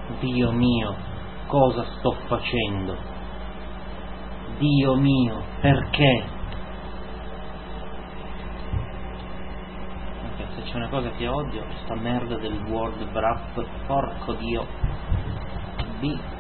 Dio mio, cosa sto facendo? Dio mio, perché? Ok, se c'è una cosa che odio, sta merda del World Wrap, porco Dio.